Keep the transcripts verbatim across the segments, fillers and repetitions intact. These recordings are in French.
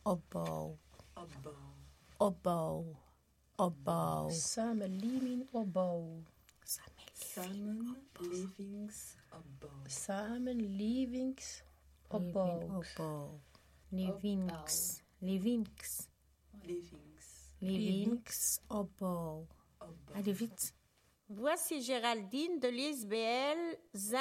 Opbouw. Opbouw. Opbouw. Opbouw. Samenlevingsopbouw. Samenlevingsopbouw. Samenlevingsopbouw. Opbouw. Levings. Levings. Levings. Levingsopbouw. Allez vite. Voici Géraldine de l'I S B L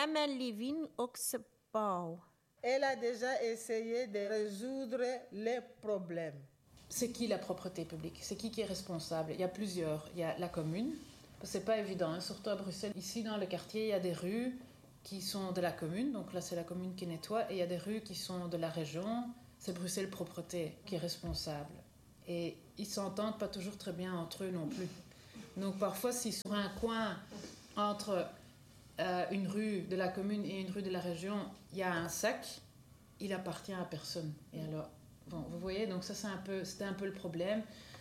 Samenlevingsopbouw. Elle a déjà essayé de résoudre les problèmes. C'est qui la propreté publique? C'est qui qui est responsable? Il y a plusieurs. Il y a la commune. C'est pas évident, hein, surtout à Bruxelles. Ici, dans le quartier, il y a des rues qui sont de la commune. Donc là, c'est la commune qui nettoie. Et il y a des rues qui sont de la région. C'est Bruxelles Propreté qui est responsable. Et ils s'entendent pas toujours très bien entre eux non plus. Donc parfois, si sur un coin entre euh, une rue de la commune et une rue de la région, il y a un sac, il appartient à personne. Et alors, bon, vous voyez, donc ça, c'est un peu, c'était un peu le problème.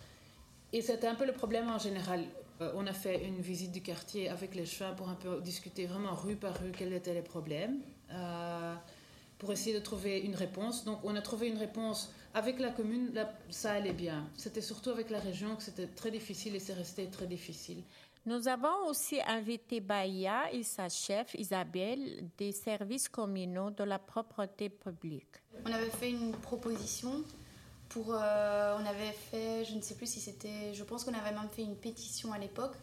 Et c'était un peu le problème en général. Euh, on a fait une visite du quartier avec les chefs pour un peu discuter vraiment rue par rue quels étaient les problèmes, euh, pour essayer de trouver une réponse. Donc on a trouvé une réponse avec la commune, là, ça allait bien. C'était surtout avec la région que c'était très difficile et c'est resté très difficile. Nous avons aussi invité Bahia et sa chef Isabelle des services communaux de la propreté publique. On avait fait une proposition pour, euh, on avait fait, je ne sais plus si c'était, je pense qu'on avait même fait une pétition à l'époque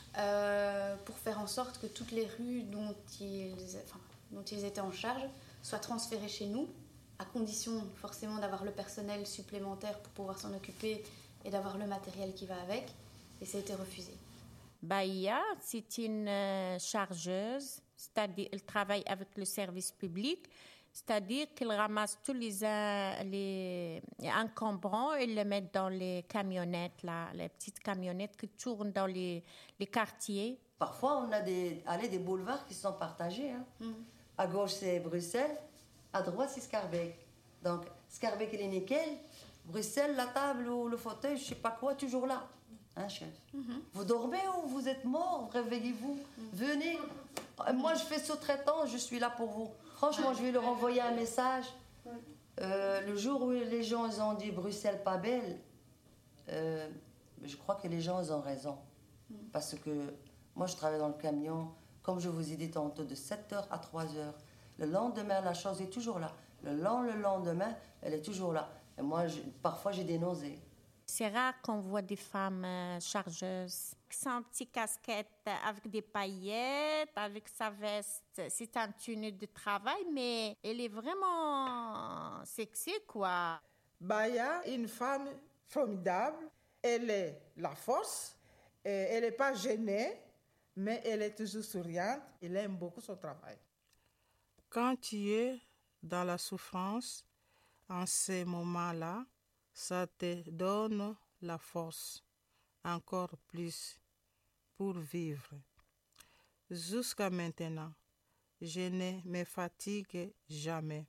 euh, pour faire en sorte que toutes les rues dont ils, enfin, dont ils étaient en charge soient transférées chez nous, à condition forcément d'avoir le personnel supplémentaire pour pouvoir s'en occuper et d'avoir le matériel qui va avec. Et ça a été refusé. Bahia, c'est une euh, chargeuse, c'est-à-dire elle travaille avec le service public, c'est-à-dire qu'elle ramasse tous les, euh, les encombrants et les met dans les camionnettes, là, les petites camionnettes qui tournent dans les, les quartiers. Parfois, on a des allées des boulevards qui sont partagés. Hein. Mmh. À gauche, c'est Bruxelles, à droite, c'est Schaerbeek. Donc, Schaerbeek, il est nickel. Bruxelles, la table ou le fauteuil, je sais pas quoi, toujours là. Hein, chef? Mm-hmm. Vous dormez ou vous êtes mort? Réveillez-vous. Mm-hmm. Venez. Mm-hmm. Moi, je fais sous-traitant, je suis là pour vous. Franchement, je vais leur envoyer un message. Euh, le jour où les gens ils ont dit Bruxelles pas belle, euh, je crois que les gens ils ont raison. Mm-hmm. Parce que moi, je travaille dans le camion, comme je vous ai dit tantôt, de sept heures à trois heures. Le lendemain, la chose est toujours là. Le lend, le lendemain, elle est toujours là. Et moi, je, parfois, j'ai des nausées. C'est rare qu'on voit des femmes euh, chargeuses sans petite casquette avec des paillettes, avec sa veste. C'est un tenue de travail, mais elle est vraiment sexy, quoi. Bahia, une femme formidable. Elle est la force. Et elle n'est pas gênée, mais elle est toujours souriante. Elle aime beaucoup son travail. Quand tu es dans la souffrance, en ces moments-là, ça te donne la force, encore plus, pour vivre. Jusqu'à maintenant, je ne me fatigue jamais.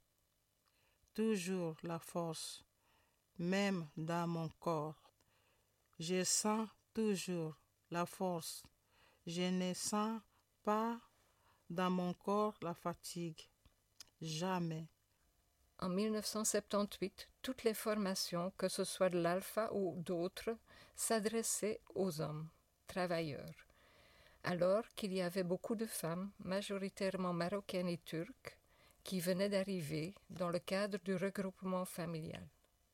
Toujours la force, même dans mon corps. Je sens toujours la force. Je ne sens pas dans mon corps la fatigue. Jamais. En dix-neuf cent soixante-dix-huit, toutes les formations, que ce soit de l'Alpha ou d'autres, s'adressaient aux hommes, travailleurs. Alors qu'il y avait beaucoup de femmes, majoritairement marocaines et turques, qui venaient d'arriver dans le cadre du regroupement familial.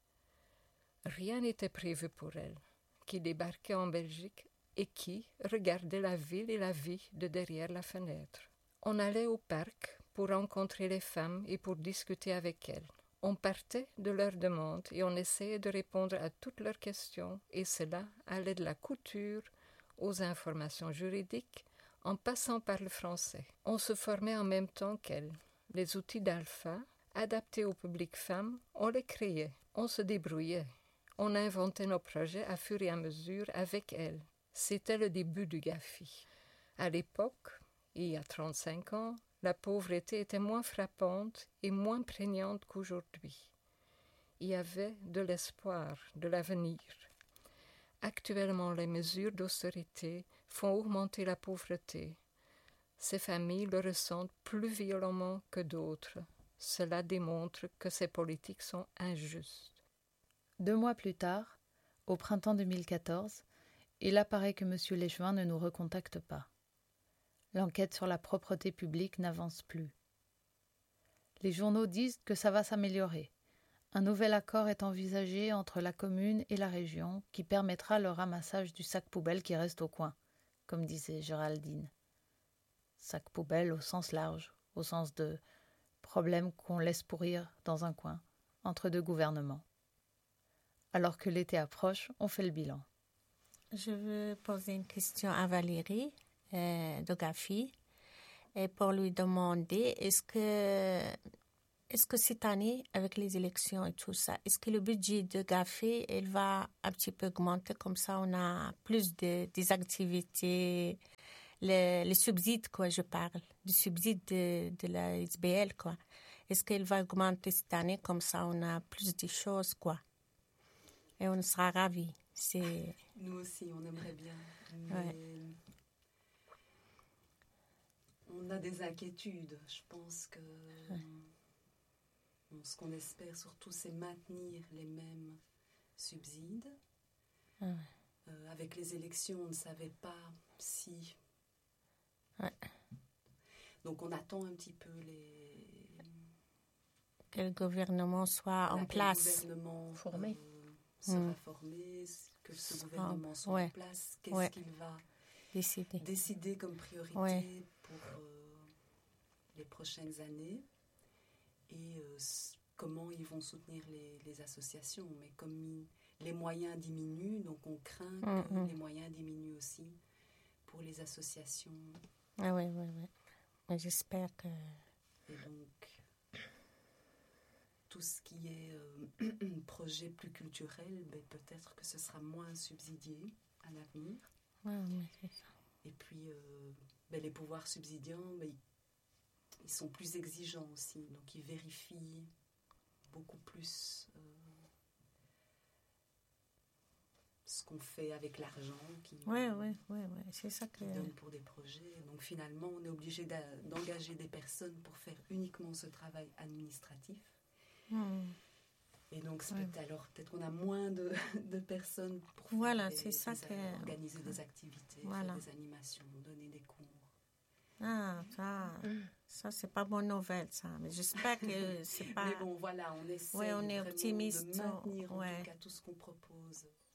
Rien n'était prévu pour elles, qui débarquaient en Belgique et qui regardaient la ville et la vie de derrière la fenêtre. On allait au parc pour rencontrer les femmes et pour discuter avec elles. On partait de leurs demandes et on essayait de répondre à toutes leurs questions, et cela allait de la couture aux informations juridiques en passant par le français. On se formait en même temps qu'elles. Les outils d'Alpha, adaptés au public femme, on les créait, on se débrouillait. On inventait nos projets à fur et à mesure avec elles. C'était le début du GAFI. À l'époque, il y a trente-cinq ans, la pauvreté était moins frappante et moins prégnante qu'aujourd'hui. Il y avait de l'espoir, de l'avenir. Actuellement, les mesures d'austérité font augmenter la pauvreté. Ces familles le ressentent plus violemment que d'autres. Cela démontre que ces politiques sont injustes. Deux mois plus tard, au printemps deux mille quatorze, il apparaît que M. Léchevin ne nous recontacte pas. L'enquête sur la propreté publique n'avance plus. Les journaux disent que ça va s'améliorer. Un nouvel accord est envisagé entre la commune et la région qui permettra le ramassage du sac poubelle qui reste au coin, comme disait Géraldine. Sac poubelle au sens large, au sens de problème qu'on laisse pourrir dans un coin, entre deux gouvernements. Alors que l'été approche, on fait le bilan. Je veux poser une question à Valérie euh, de Gafi et pour lui demander est-ce que, est-ce que cette année, avec les élections et tout ça, est-ce que le budget de Gafi il va un petit peu augmenter comme ça on a plus de, des activités, les, les subsides, quoi, je parle, du subside de, de la S B L, quoi. Est-ce qu'il va augmenter cette année comme ça on a plus de choses, quoi? Et on sera ravis. C'est... Nous aussi, on aimerait bien. Mais Ouais. on a des inquiétudes. Je pense que bon, ce qu'on espère surtout, c'est maintenir les mêmes subsides. Ouais. Euh, avec les élections, on ne savait pas si... Ouais. Donc on attend un petit peu les... Que le gouvernement soit en Là, que place. le gouvernement Formé. euh, sera Mm. formé, que ce Sera- gouvernement soit ouais. en place, qu'est-ce Ouais. qu'il va Décider. décider comme priorité Ouais. pour euh, les prochaines années et euh, s- comment ils vont soutenir les, les associations. Mais comme il- les moyens diminuent, donc on craint Mm, que mm. les moyens diminuent aussi pour les associations. Ah oui, oui, oui. Mais j'espère que... Et donc, tout ce qui est euh, projet plus culturel, ben, peut-être que ce sera moins subsidié à l'avenir. Ouais, mais c'est ça. Et puis, euh, ben, les pouvoirs subsidiants, ben, ils, ils sont plus exigeants aussi. Donc, ils vérifient beaucoup plus euh, ce qu'on fait avec l'argent qu'ils Oui, oui, oui, oui. C'est ça que... qu'ils donnent pour des projets. Donc, finalement, on est obligé d'a- d'engager des personnes pour faire uniquement ce travail administratif. Hmm. Et donc, c'est Ouais. peut-être, alors, peut-être qu'on a moins de, de personnes pour faire Voilà, des- c'est ça des- que- organiser des activités, Voilà. faire des animations, donner des cours. Ah, ça, ça c'est pas bonne nouvelle, ça. Mais j'espère que c'est pas... Mais bon, voilà, on essaie Ouais, on est vraiment optimiste, de maintenir en ouais. tout cas tout ce qu'on propose